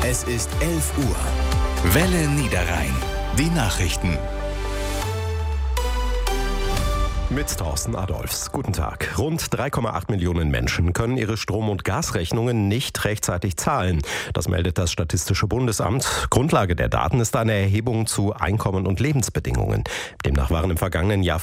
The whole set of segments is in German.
Es ist 11 Uhr. Welle Niederrhein. Die Nachrichten. Mit Thorsten Adolphs. Guten Tag. Rund 3,8 Millionen Menschen können ihre Strom- und Gasrechnungen nicht rechtzeitig zahlen. Das meldet das Statistische Bundesamt. Grundlage der Daten ist eine Erhebung zu Einkommen und Lebensbedingungen. Demnach waren im vergangenen Jahr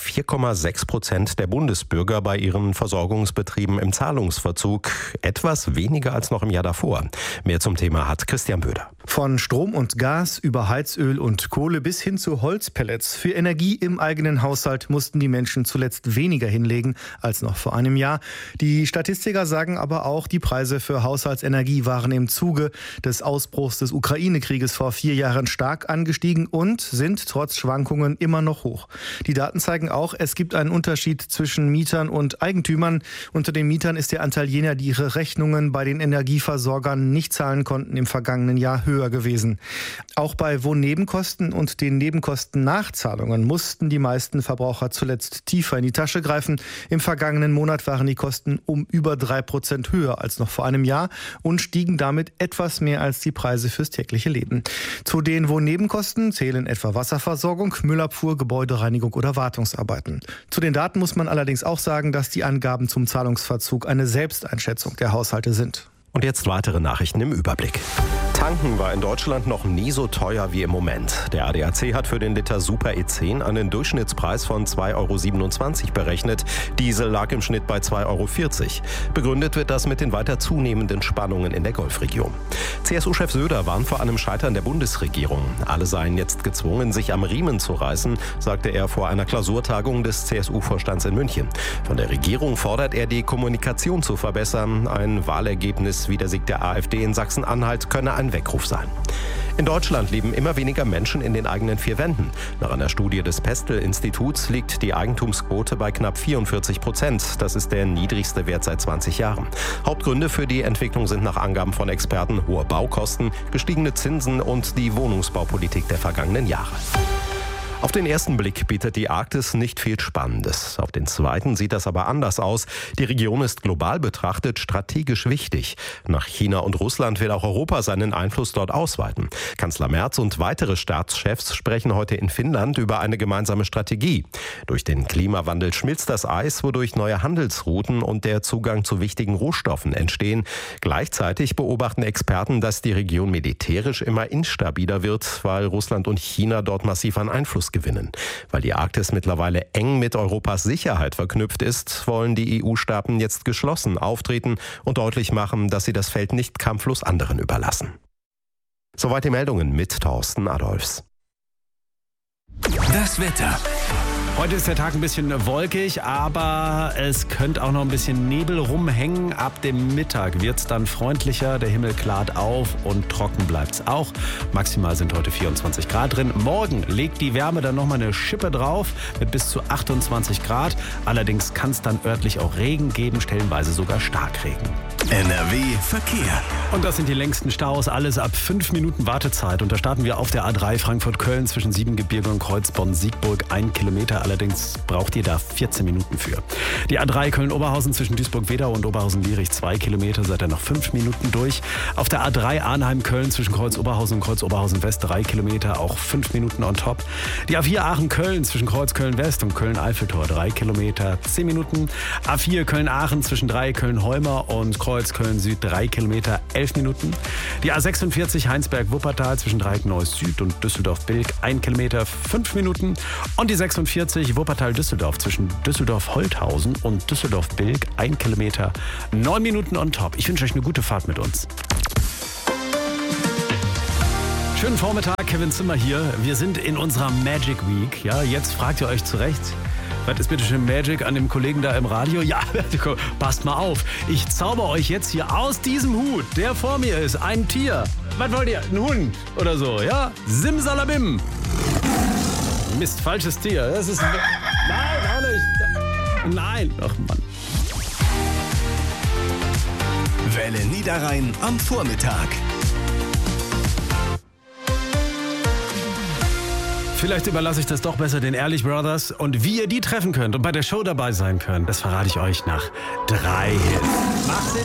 4,6% der Bundesbürger bei ihren Versorgungsbetrieben im Zahlungsverzug. Etwas weniger als noch im Jahr davor. Mehr zum Thema hat Christian Böder. Von Strom und Gas über Heizöl und Kohle bis hin zu Holzpellets. Für Energie im eigenen Haushalt mussten die Menschen zuletzt weniger hinlegen als noch vor einem Jahr. Die Statistiker sagen aber auch, die Preise für Haushaltsenergie waren im Zuge des Ausbruchs des Ukraine-Krieges vor 4 Jahren stark angestiegen und sind trotz Schwankungen immer noch hoch. Die Daten zeigen auch, es gibt einen Unterschied zwischen Mietern und Eigentümern. Unter den Mietern ist der Anteil jener, die ihre Rechnungen bei den Energieversorgern nicht zahlen konnten, im vergangenen Jahr höher gewesen. Auch bei Wohnnebenkosten und den Nebenkostennachzahlungen mussten die meisten Verbraucher zuletzt tiefer in die Tasche greifen. Im vergangenen Monat waren die Kosten um über 3% höher als noch vor einem Jahr und stiegen damit etwas mehr als die Preise fürs tägliche Leben. Zu den Wohnnebenkosten zählen etwa Wasserversorgung, Müllabfuhr, Gebäudereinigung oder Wartungsarbeiten. Zu den Daten muss man allerdings auch sagen, dass die Angaben zum Zahlungsverzug eine Selbsteinschätzung der Haushalte sind. Und jetzt weitere Nachrichten im Überblick. Tanken war in Deutschland noch nie so teuer wie im Moment. Der ADAC hat für den Liter Super E10 einen Durchschnittspreis von 2,27 € berechnet. Diesel lag im Schnitt bei 2,40 €. Begründet wird das mit den weiter zunehmenden Spannungen in der Golfregion. CSU-Chef Söder warnt vor einem Scheitern der Bundesregierung. Alle seien jetzt gezwungen, sich am Riemen zu reißen, sagte er vor einer Klausurtagung des CSU-Vorstands in München. Von der Regierung fordert er, die Kommunikation zu verbessern. Ein Wahlergebnis wie der Sieg der AfD in Sachsen-Anhalt könne ein Weckruf sein. In Deutschland leben immer weniger Menschen in den eigenen 4 Wänden. Nach einer Studie des Pestel-Instituts liegt die Eigentumsquote bei knapp 44%. Das ist der niedrigste Wert seit 20 Jahren. Hauptgründe für die Entwicklung sind nach Angaben von Experten hohe Baukosten, gestiegene Zinsen und die Wohnungsbaupolitik der vergangenen Jahre. Auf den ersten Blick bietet die Arktis nicht viel Spannendes. Auf den zweiten sieht das aber anders aus. Die Region ist global betrachtet strategisch wichtig. Nach China und Russland will auch Europa seinen Einfluss dort ausweiten. Kanzler Merz und weitere Staatschefs sprechen heute in Finnland über eine gemeinsame Strategie. Durch den Klimawandel schmilzt das Eis, wodurch neue Handelsrouten und der Zugang zu wichtigen Rohstoffen entstehen. Gleichzeitig beobachten Experten, dass die Region militärisch immer instabiler wird, weil Russland und China dort massiv an Einfluss gewinnen. Weil die Arktis mittlerweile eng mit Europas Sicherheit verknüpft ist, wollen die EU-Staaten jetzt geschlossen auftreten und deutlich machen, dass sie das Feld nicht kampflos anderen überlassen. Soweit die Meldungen mit Thorsten Adolphs. Das Wetter. Heute ist der Tag ein bisschen wolkig, aber es könnte auch noch ein bisschen Nebel rumhängen. Ab dem Mittag wird es dann freundlicher, der Himmel klart auf und trocken bleibt es auch. Maximal sind heute 24 Grad drin. Morgen legt die Wärme dann nochmal eine Schippe drauf mit bis zu 28 Grad. Allerdings kann es dann örtlich auch Regen geben, stellenweise sogar Starkregen. NRW Verkehr. Und das sind die längsten Staus, alles ab 5 Minuten Wartezeit. Und da starten wir auf der A3 Frankfurt-Köln zwischen Siebengebirge und Kreuzborn-Siegburg. 1 Kilometer, allerdings braucht ihr da 14 Minuten für. Die A3 Köln-Oberhausen zwischen Duisburg-Wedau und Oberhausen-Lierich 2 Kilometer, seid ihr noch 5 Minuten durch. Auf der A3 Arnheim-Köln zwischen Kreuz-Oberhausen und Kreuz-Oberhausen-West 3 Kilometer, auch 5 Minuten on top. Die A4 Aachen-Köln zwischen Kreuz-Köln-West und Köln-Eiffeltor 3 Kilometer, 10 Minuten. A4 Köln-Aachen zwischen 3 Köln-Holmer und Köln-Süd 3 Kilometer, 11 Minuten. Die A46 Heinsberg-Wuppertal zwischen Dreieck-Neuss-Süd und Düsseldorf-Bilk 1 Kilometer, 5 Minuten. Und die 46 Wuppertal-Düsseldorf zwischen Düsseldorf-Holthausen und Düsseldorf-Bilk 1 Kilometer, 9 Minuten on top. Ich wünsche euch eine gute Fahrt mit uns. Schönen Vormittag, Kevin Zimmer hier. Wir sind in unserer Magic Week. Ja, jetzt fragt ihr euch zurecht, was ist bitte schön Magic an dem Kollegen da im Radio? Ja, passt mal auf. Ich zauber euch jetzt hier aus diesem Hut, der vor mir ist, ein Tier. Was wollt ihr? Ein Hund oder so, ja? Simsalabim. Mist, falsches Tier. Das ist... Nein, auch nicht. Nein. Ach Mann. Welle Niederrhein am Vormittag. Vielleicht überlasse ich das doch besser den Ehrlich Brothers. Und wie ihr die treffen könnt und bei der Show dabei sein könnt, das verrate ich euch nach 3 Hits. Macht's